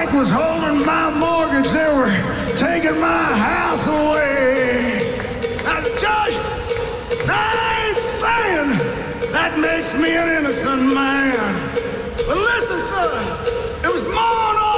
bank was holding my mortgage. They were taking my house away. Now, Judge, I ain't saying that makes me an innocent man. But listen, son, it was more